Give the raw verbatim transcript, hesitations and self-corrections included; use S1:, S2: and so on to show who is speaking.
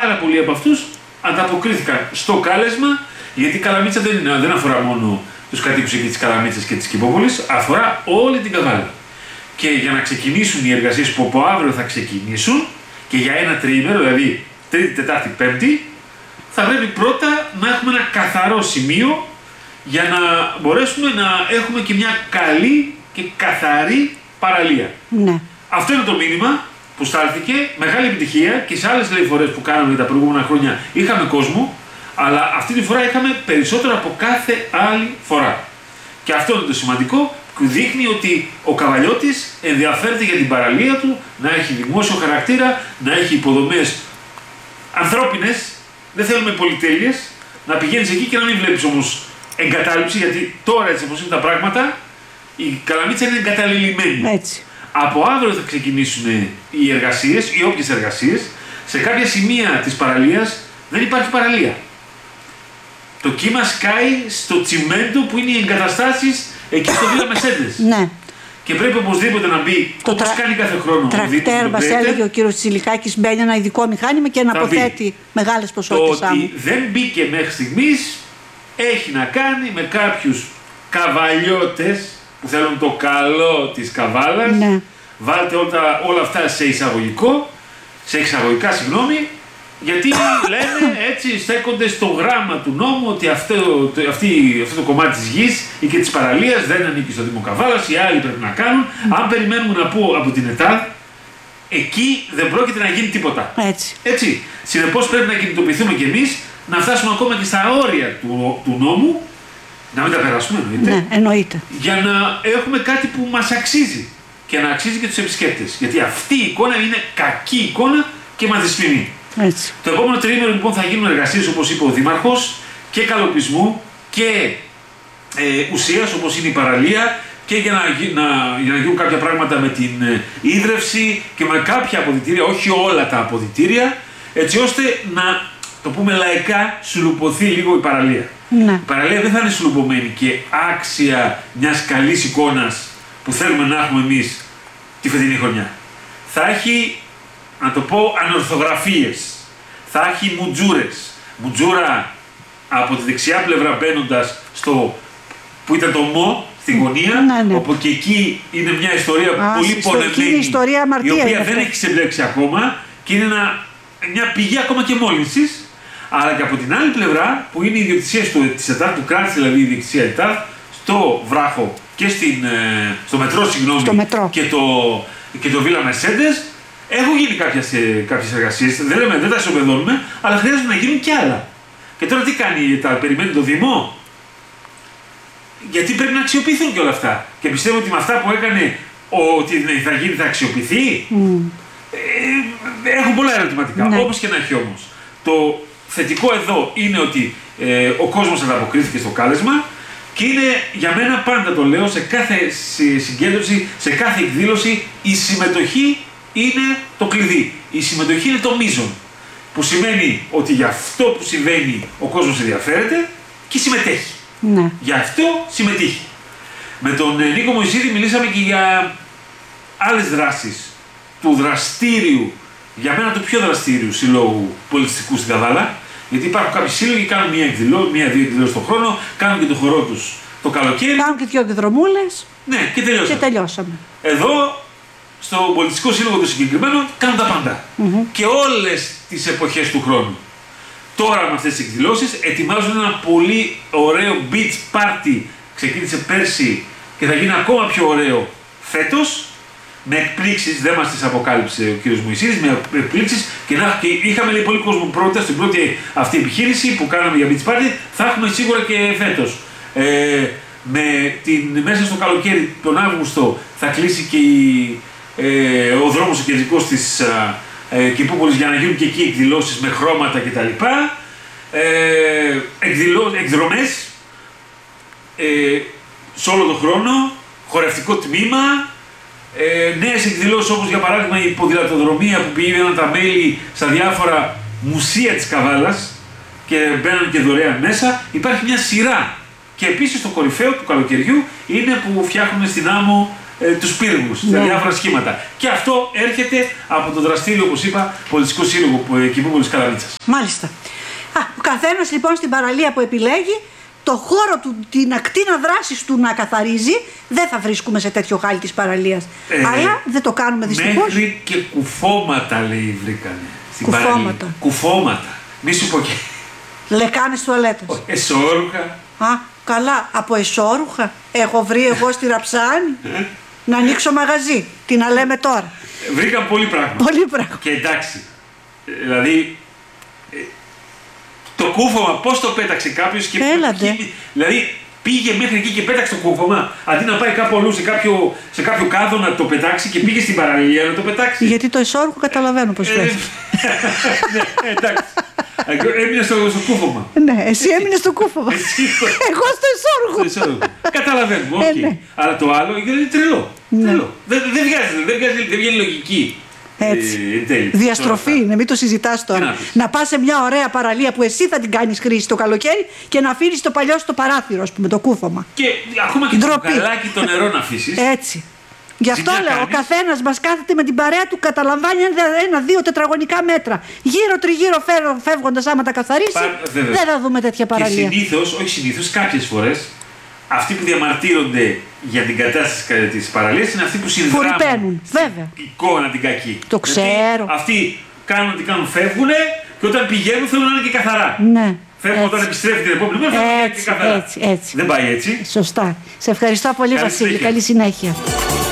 S1: πάρα πολλοί από αυτούς ανταποκρίθηκαν στο κάλεσμα, γιατί η Καλαμίτσα δεν, είναι, δεν αφορά μόνο τους κατοίκους εκεί της Καλαμίτσας και της Κηπόπολης, αφορά όλη την Καβάλα. Και για να ξεκινήσουν οι εργασίες που από αύριο θα ξεκινήσουν και για ένα τριήμερο, δηλαδή Τρίτη, Τετάρτη, Πέμπτη, θα πρέπει πρώτα να έχουμε ένα καθαρό σημείο για να μπορέσουμε να έχουμε και μια καλή και καθαρή παραλία.
S2: Ναι.
S1: Αυτό είναι το μήνυμα που στάλθηκε, μεγάλη επιτυχία, και σε άλλες λέει φορές που κάναμε τα προηγούμενα χρόνια είχαμε κόσμο, αλλά αυτή τη φορά είχαμε περισσότερο από κάθε άλλη φορά. Και αυτό είναι το σημαντικό, που δείχνει ότι ο Καβαλιώτης ενδιαφέρεται για την παραλία του, να έχει δημόσιο χαρακτήρα, να έχει υποδομές ανθρώπινες, δεν θέλουμε πολυτέλειες, να πηγαίνεις εκεί και να μην βλέπεις όμως εγκατάλειψη, γιατί τώρα έτσι όπως είναι τα πράγματα, η Καλαμίτσα είναι εγκαταλειμμένη.
S2: Έτσι.
S1: Από αύριο θα ξεκινήσουν οι εργασίες, οι όποιες εργασίες, σε κάποια σημεία της παραλίας δεν υπάρχει παραλία. Το κύμα σκάει στο τσιμέντο που είναι οι εγκαταστάσεις εκεί στο Βίλα Μεσέντες.
S2: Ναι.
S1: Και πρέπει οπωσδήποτε να μπει,
S2: το
S1: όπως
S2: τρα...
S1: κάνει κάθε χρόνο.
S2: Τρακτέρ, μας έλεγε ο κύριος Τσιλικάκης, μπαίνει ένα ειδικό μηχάνημα και αναποθέτει μεγάλες ποσότητες άμμου.
S1: Το ότι δεν μπήκε μέχρι στιγμής έχει να κάνει με κάποιους καβαλιώτες που θέλουν το καλό της Καβάλας.
S2: Ναι.
S1: Βάλτε όλα, όλα αυτά σε εισαγωγικό, σε εξαγωγικά συγγνώμη, γιατί λένε έτσι, στέκονται στο γράμμα του νόμου ότι αυτό το, αυτή, αυτό το κομμάτι της γης ή και της παραλίας δεν ανήκει στο Δήμο Καβάλας, οι άλλοι πρέπει να κάνουν. Mm. Αν περιμένουμε να πω από την ΕΤΑΔ, εκεί δεν πρόκειται να γίνει τίποτα.
S2: Έτσι.
S1: Έτσι. Συνεπώς πρέπει να κινητοποιηθούμε κι εμείς, να φτάσουμε ακόμα και στα όρια του, του νόμου, να μην τα περάσουμε εννοείται,
S2: ναι, εννοείται,
S1: για να έχουμε κάτι που μας αξίζει και να αξίζει και τους επισκέπτες. Γιατί αυτή η εικόνα είναι κακή εικόνα και μας δυσφημεί.
S2: Έτσι.
S1: Το επόμενο τριήμερο λοιπόν θα γίνουν εργασίες, όπως είπε ο Δήμαρχος, και καλοπισμού και ε, ουσίας, όπως είναι η παραλία, και για να, να, για να γίνουν κάποια πράγματα με την ε, ίδρυυση και με κάποια αποδυτήρια, όχι όλα τα αποδυτήρια, έτσι ώστε να, το πούμε λαϊκά, σουλουπωθεί λίγο η παραλία.
S2: Ναι.
S1: Η παραλία δεν θα είναι σουλουπωμένη και άξια μιας καλής εικόνας που θέλουμε να έχουμε εμείς τη φετινή χρονιά. Θα έχει, να το πω, ανορθογραφίες, θα έχει μουτζούρες. Μουτζούρα από τη δεξιά πλευρά μπαίνοντας στο που ήταν το Μο, στη γωνία,
S2: ναι, ναι.
S1: όπου και εκεί είναι μια ιστορία Α, πολύ πονεμένη,
S2: ιστορία αμαρτία,
S1: η οποία δεν έχει ξεμπλέξει ακόμα και είναι ένα, μια πηγή ακόμα και μόλυνσης. Αλλά και από την άλλη πλευρά, που είναι η ιδιοκτησία της ΕΤΑΔ, του κράτους δηλαδή η ιδιοκτησία ΕΤΑΔ, στο Βράχο και στην, στο μετρό, συγγνώμη,
S2: στο μετρό.
S1: Και, το, και το Βίλα Μερσέντες, έχουν γίνει κάποιες, κάποιες εργασίες. Δεν, λέμε, δεν τα ισοπεδώνουμε, αλλά χρειάζεται να γίνουν κι άλλα. Και τώρα τι κάνει η ΕΤΑΔ, περιμένει το Δήμο, γιατί πρέπει να αξιοποιηθούν και όλα αυτά. Και πιστεύω ότι με αυτά που έκανε, ότι θα γίνει, θα αξιοποιηθεί. Mm. Ε, έχουν πολλά ερωτηματικά. Ναι. Όπως και να έχει όμως. Το θετικό εδώ είναι ότι ε, ο κόσμος ανταποκρίθηκε στο κάλεσμα και είναι, για μένα πάντα το λέω, σε κάθε συγκέντρωση, σε κάθε εκδήλωση, η συμμετοχή είναι το κλειδί. Η συμμετοχή είναι το μείζον. Που σημαίνει ότι για αυτό που συμβαίνει ο κόσμος ενδιαφέρεται και συμμετέχει.
S2: Ναι.
S1: Γι' αυτό συμμετείχε. Με τον Νίκο Μωυσίδη μιλήσαμε και για άλλες δράσεις του δραστήριου, για μένα το πιο δραστήριου συλλόγου πολιτιστικού στην Καβάλα, γιατί υπάρχουν κάποιοι σύλλογοι που κάνουν μία εκδηλώση, μία-δύο εκδηλώσεις τον χρόνο, κάνουν και το χορό τους το καλοκαίρι.
S2: Κάνουν και δύο εκδρομούλες.
S1: Ναι, και τελειώσαμε.
S2: Και τελειώσαμε.
S1: Εδώ, στο πολιτιστικό σύλλογο το συγκεκριμένο, κάνουν τα πάντα. Mm-hmm. Και όλες τις εποχές του χρόνου. Τώρα με αυτές τις εκδηλώσεις ετοιμάζουν ένα πολύ ωραίο beach party. Ξεκίνησε πέρσι και θα γίνει ακόμα πιο ωραίο φέτος. Με εκπλήξεις, δεν μας τις αποκάλυψε ο κύριος Μωυσίδης, με εκπλήξεις και, να, και είχαμε λέει, πολύ κόσμο πρώτα στην πρώτη αυτή επιχείρηση που κάναμε για beach party, θα έχουμε σίγουρα και φέτος. Ε, με την, μέσα στο καλοκαίρι, τον Αύγουστο, θα κλείσει και η, ε, ο δρόμος ο κεντρικός της ε, Κηπόπολης για να γίνουν και εκεί εκδηλώσεις με χρώματα κτλ. Ε, εκδηλώ, εκδρομές ε, σε όλο τον χρόνο, χορευτικό τμήμα, ε, νέες εκδηλώσεις όπως για παράδειγμα η ποδηλατοδρομία που πήγαιναν τα μέλη στα διάφορα μουσεία της Καβάλας και μπαίναν και δωρεάν μέσα. Υπάρχει μια σειρά και επίσης το κορυφαίο του καλοκαιριού είναι που φτιάχνουν στην άμμο ε, τους πύργους,
S2: Ναι.
S1: τα διάφορα σχήματα. Και αυτό έρχεται από το δραστήριο, όπως είπα, πολιτιστικό σύλλογο Κηπού της Καλαβίτσας.
S2: Μάλιστα. Α, ο καθένας λοιπόν στην παραλία που επιλέγει, το χώρο του, την ακτίνα δράσης του να καθαρίζει, δεν θα βρίσκουμε σε τέτοιο χάλι της παραλίας.
S1: Ε,
S2: Αλλά δεν το κάνουμε δυστυχώς.
S1: Μέχρι και κουφώματα, λέει, βρήκανε. Στην
S2: Κουφώματα.
S1: παραλία. Κουφώματα. Μη σου πω και.
S2: Λεκάνες τουαλέτας.
S1: Εσώρουχα.
S2: Α, καλά, από εσώρουχα έχω βρει εγώ στη Ραψάνη να ανοίξω μαγαζί. Τι να λέμε τώρα.
S1: Βρήκαν πολύ πράγμα.
S2: Πολύ πράγμα.
S1: Και εντάξει. Δηλαδή. ε, Το κούφωμα, πώς το πέταξε κάποιος και.
S2: Έλατε.
S1: και- Δηλαδή πήγε μέχρι εκεί και πέταξε το κούφωμα. Αντί να πάει κάπου αλλού σε κάποιο, σε κάποιο κάδο να το πετάξει και πήγε στην παραλία να το πετάξει.
S2: Γιατί το εσώρουχο καταλαβαίνω πώς
S1: Ε,
S2: πέφτει.
S1: ναι, εντάξει. Έμεινε στο, στο κούφωμα.
S2: Ναι, εσύ έμεινες στο κούφωμα.
S1: Εσύ,
S2: Εγώ στο εσώρουχο.
S1: στο εσώρουχο. Καταλαβαίνουμε,
S2: Ε,
S1: οκ.
S2: ναι.
S1: Αλλά το άλλο είναι τρελό. τρελό. Δεν, δεν βγάζει, δεν βγάζει, δεν βγαίνει λογική.
S2: Έτσι.
S1: Ε, εν τέλει.
S2: Διαστροφή
S1: Τώρα
S2: είναι, μην το συζητάς
S1: Τι να
S2: τώρα.
S1: πεις.
S2: Να πας σε μια ωραία παραλία που εσύ θα την κάνεις χρήση το καλοκαίρι και να αφήνεις το παλιό στο παράθυρο, ας πούμε, το κούφωμα.
S1: Και ακόμα και το
S2: Ντροπή.
S1: μπουκαλάκι το νερό να αφήσει.
S2: Έτσι. Γι' αυτό
S1: Ζημιά
S2: λέω, ο
S1: κάνεις.
S2: καθένας μας κάθεται με την παρέα του, καταλαμβάνει ένα-δύο τετραγωνικά μέτρα. Γύρω-τριγύρω φεύγοντας, άμα τα καθαρίσει,
S1: Πα- βέβαια.
S2: δεν θα δούμε τέτοια
S1: Και
S2: παραλία.
S1: συνήθως, όχι συνήθως, κάποιες φορές, αυτοί που διαμαρτύρονται για την κατάσταση της παραλίας είναι αυτοί που
S2: Που
S1: συνδράμουν
S2: ρηπαίνουν, βέβαια.
S1: την εικόνα την κακή.
S2: Το
S1: Γιατί
S2: ξέρω.
S1: αυτοί κάνουν ό,τι κάνουν, φεύγουνε και όταν πηγαίνουν θέλουν να είναι και καθαρά.
S2: Ναι.
S1: Φεύγουν όταν
S2: Έτσι.
S1: επιστρέφει την επόμενη μέρα, θέλουν να είναι και
S2: Έτσι,
S1: καθαρά.
S2: έτσι, έτσι.
S1: Δεν πάει έτσι.
S2: Σωστά. Σε ευχαριστώ πολύ,
S1: Καλή
S2: Βασίλη.
S1: συνέχεια.
S2: Καλή συνέχεια.